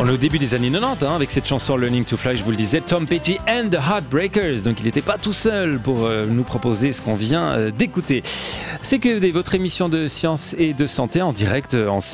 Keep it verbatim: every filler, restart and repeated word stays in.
On est au début des années quatre-vingt-dix hein, avec cette chanson Learning to Fly, je vous le disais, Tom Petty and the Heartbreakers. Donc il n'était pas tout seul pour euh, nous proposer ce qu'on vient euh, d'écouter. C'est que votre émission de science et de santé en direct en ce